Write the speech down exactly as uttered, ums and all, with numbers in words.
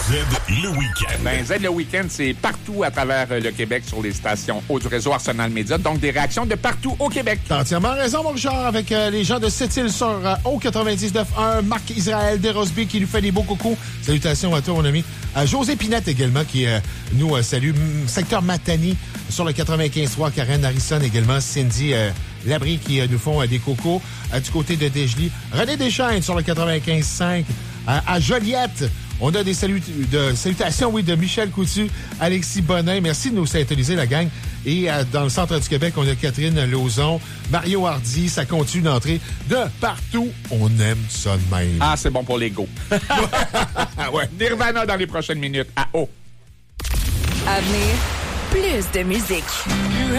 le week-end. Ben, Z, le week-end, c'est partout à travers le Québec sur les stations haut du réseau Arsenal Média. Donc, des réactions de partout au Québec. T'as entièrement raison, mon Richard, avec euh, les gens de Sept-Îles sur euh, O quatre-vingt-dix-neuf un, Marc Israël Desrosby qui nous fait des beaux coucous. Salutations à toi, mon ami. Euh, José Pinette également qui euh, nous euh, salue. M- secteur Matani sur le quatre-vingt-quinze trois. Karen Harrison également. Cindy euh, Labrie qui euh, nous font euh, des cocos. Euh, du côté de Desjely. René Deschaines sur le quatre-vingt-quinze cinq. Euh, à Joliette. On a des salut de, salutations, oui, de Michel Coutu, Alexis Bonin. Merci de nous synthétiser, la gang. Et euh, dans le centre du Québec, on a Catherine Lauzon, Mario Hardy. Ça continue d'entrer de partout. On aime ça de même. Ah, c'est bon pour l'ego. Ouais. Nirvana dans les prochaines minutes à O. À venir, plus de musique.